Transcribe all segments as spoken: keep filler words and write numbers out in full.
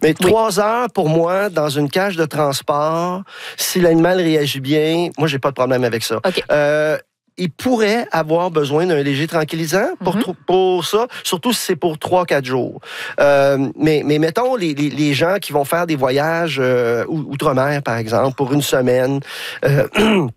Mais trois oui. heures, pour moi, dans une cage de transport, si l'animal réagit bien, moi, j'ai pas de problème avec ça. Okay. Euh, il pourrait avoir besoin d'un léger tranquillisant pour, mm-hmm. pour ça, surtout si c'est pour trois quatre jours. Euh, mais, mais mettons, les, les, les gens qui vont faire des voyages euh, outre-mer, par exemple, pour une semaine, euh,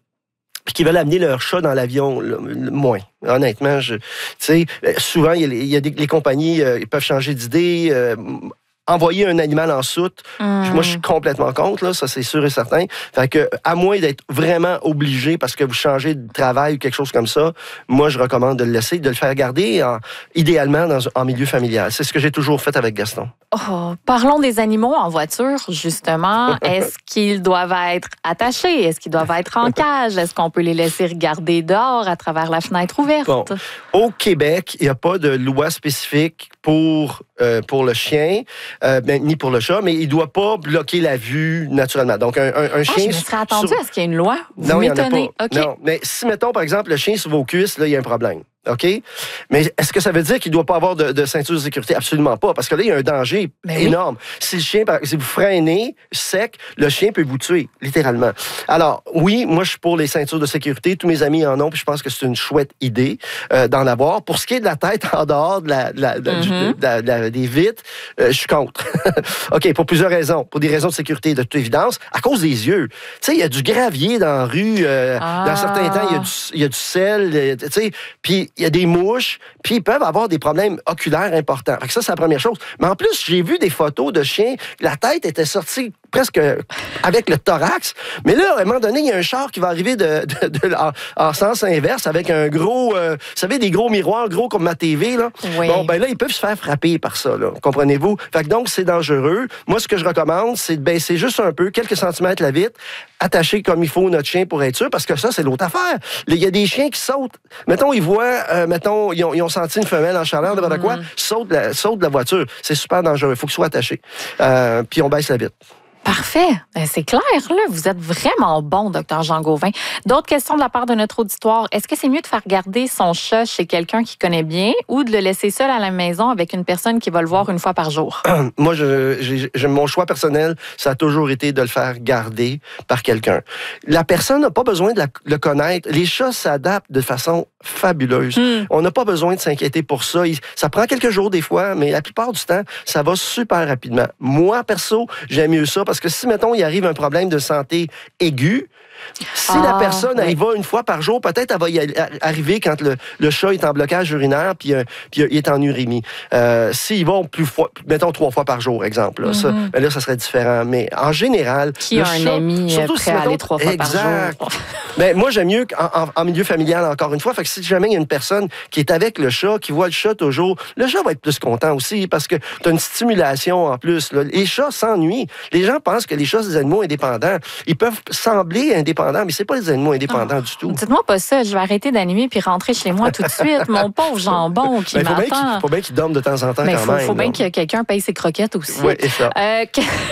puis qui veulent amener leur chat dans l'avion, là, moins. Honnêtement, je, tu sais, souvent, il y a, il y a des, les compagnies, euh, ils peuvent changer d'idée. Euh, Envoyer un animal en soute, mmh. moi, je suis complètement contre, là, ça, c'est sûr et certain. Fait que, à moins d'être vraiment obligé parce que vous changez de travail ou quelque chose comme ça, moi, je recommande de le laisser, de le faire garder, en, idéalement, dans, en milieu familial. C'est ce que j'ai toujours fait avec Gaston. Oh, parlons des animaux en voiture, justement. Est-ce qu'ils doivent être attachés? Est-ce qu'ils doivent être en cage? Est-ce qu'on peut les laisser regarder dehors à travers la fenêtre ouverte? Bon. Au Québec, il n'y a pas de loi spécifique pour, euh, pour le chien. Euh, ben, ni pour le chat, mais il ne doit pas bloquer la vue naturellement. Donc, un, un, un chien... Ah, je me serais attendu sur... à ce qu'il y ait une loi. Vous non, m'étonnez. Il n'y en a pas. Okay. Non, mais si, mettons, par exemple, le chien sur vos cuisses, là, il y a un problème. OK? Mais est-ce que ça veut dire qu'il ne doit pas avoir de, de ceinture de sécurité? Absolument pas, parce que là, il y a un danger mais énorme. Oui. Si le chien, si vous freinez sec, le chien peut vous tuer, littéralement. Alors, oui, moi, je suis pour les ceintures de sécurité. Tous mes amis en ont, puis je pense que c'est une chouette idée euh, d'en avoir. Pour ce qui est de la tête en dehors de la, de la, de, mm-hmm. de la, de la, des vitres, euh, je suis contre. OK, pour plusieurs raisons. Pour des raisons de sécurité, de toute évidence. À cause des yeux. Tu sais, il y a du gravier dans la rue. Euh, ah. Dans certains temps, il y a du, il y a du sel. Euh, tu sais, puis il y a des mouches, puis ils peuvent avoir des problèmes oculaires importants. Fait que ça, c'est la première chose. Mais en plus, j'ai vu des photos de chiens, la tête était sortie presque avec le thorax. Mais là, à un moment donné, il y a un char qui va arriver de, de, de, en, en sens inverse avec un gros, euh, vous savez, des gros miroirs, gros comme ma T V. Là. Oui. Bon, ben là, ils peuvent se faire frapper par ça, là, comprenez-vous? Fait que donc, c'est dangereux. Moi, ce que je recommande, c'est de baisser juste un peu, quelques centimètres la vitre, attacher comme il faut notre chien pour être sûr, parce que ça, c'est l'autre affaire. Il y a des chiens qui sautent. Mettons, ils voient, euh, mettons, ils ont, ils ont senti une femelle en chaleur, de mm. quoi, sautent la, sautent la voiture. C'est super dangereux. Il faut qu'ils soient attachés. Euh, puis on baisse la vitre. Parfait. C'est clair, là. Vous êtes vraiment bon, docteur Jean Gauvin. D'autres questions de la part de notre auditoire. Est-ce que c'est mieux de faire garder son chat chez quelqu'un qui connaît bien ou de le laisser seul à la maison avec une personne qui va le voir une fois par jour? Moi, je, j'ai, j'ai, mon choix personnel, ça a toujours été de le faire garder par quelqu'un. La personne n'a pas besoin de la, le connaître. Les chats s'adaptent de façon fabuleuse. Mm. On n'a pas besoin de s'inquiéter pour ça. Ça prend quelques jours des fois, mais la plupart du temps, ça va super rapidement. Moi, perso, j'aime mieux ça parce que si, mettons, il arrive un problème de santé aigu, si ah, la personne oui. elle y va une fois par jour, peut-être elle va y arriver quand le, le chat est en blocage urinaire puis, euh, puis il est en urémie. Euh, S'ils vont plus fois, mettons trois fois par jour, exemple, là, mm-hmm. ça, ben là, ça serait différent. Mais en général, qui a un chat, ami surtout prêt si, mettons, à aller trois fois exact. par jour. Ben, moi, j'aime mieux en, en, en milieu familial, encore une fois. Fait que si jamais il y a une personne qui est avec le chat, qui voit le chat toujours, le chat va être plus content aussi parce que tu as une stimulation en plus. Là. Les chats s'ennuient. Les gens pensent que les chats, c'est des animaux indépendants. Ils peuvent sembler indépendants, mais c'est pas des animaux indépendants oh, du tout. Dites-moi pas ça. Je vais arrêter d'animer puis rentrer chez moi tout de suite. Mon pauvre jambon qui ben, faut m'attend. Il faut bien qu'il dorme de temps en temps mais quand faut, même. Il faut bien que quelqu'un paye ses croquettes aussi. Oui, et ça. Euh,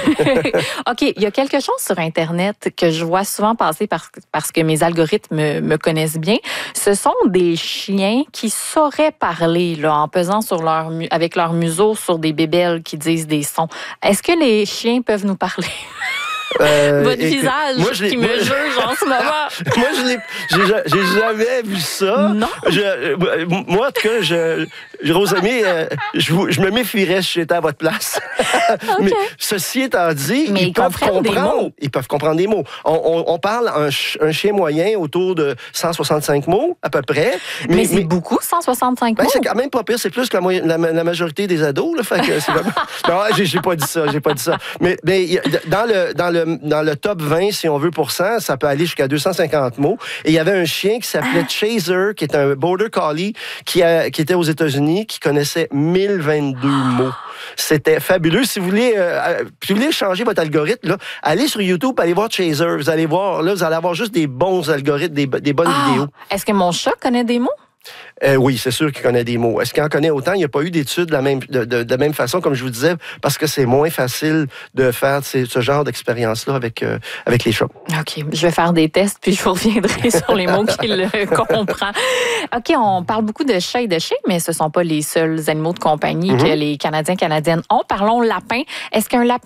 que... OK, il y a quelque chose sur Internet que je vois souvent passer parce, parce que mes algorithmes me, me connaissent bien. Ce sont des chiens qui sauraient parler là, en pesant sur leur, avec leur museau sur des bébelles qui disent des sons. Est-ce que les chiens peuvent nous parler? Euh, Votre écoute, visage moi, qui moi, me juge en ce moment. Moi, je l'ai, j'ai, j'ai jamais vu ça. Non. Je, moi, en tout cas, je, Rosamie, euh, je, je me méfierais si j'étais à votre place. Okay. Mais ceci étant dit, Mais ils, ils peuvent comprendre. Ils peuvent comprendre des mots. On, on, on parle un, un chien moyen autour de cent soixante-cinq mots, à peu près. Mais, mais c'est mais, beaucoup, cent soixante-cinq ben, mots? C'est quand même pas pire. C'est plus que la, la, la majorité des ados. Là, fait que c'est vraiment... Non, j'ai, j'ai pas dit ça. J'ai pas dit ça. Mais, mais dans le... Dans le dans le top vingt, si on veut, pour cent, ça peut aller jusqu'à deux cent cinquante mots. Et il y avait un chien qui s'appelait Chaser, qui est un Border Collie, qui, a, qui était aux États-Unis, qui connaissait mille vingt-deux mots. C'était fabuleux. Si vous voulez, euh, si vous voulez changer votre algorithme, là, allez sur YouTube, allez voir Chaser. Vous allez voir, là, vous allez avoir juste des bons algorithmes, des, des bonnes ah, vidéos. Est-ce que mon chat connaît des mots? Euh, oui, c'est sûr qu'il connaît des mots. Est-ce qu'il en connaît autant? Il n'y a pas eu d'études de la même, de, de, de la même façon, comme je vous disais, parce que c'est moins facile de faire ces, ce genre d'expérience-là avec, euh, avec les chats. OK. Je vais faire des tests, puis je vous reviendrai sur les mots qu'il comprend. OK, on parle beaucoup de chats et de chiens, mais ce ne sont pas les seuls animaux de compagnie mm-hmm. que les Canadiens et Canadiennes ont. Parlons lapin. Est-ce qu'un lapin